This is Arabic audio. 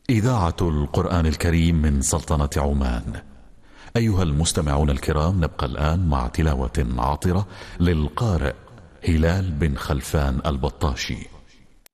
إذاعة القرآن الكريم من سلطنة عمان. أيها المستمعون الكرام، نبقى الآن مع تلاوة عاطرة للقارئ هلال بن خلفان البطاشي.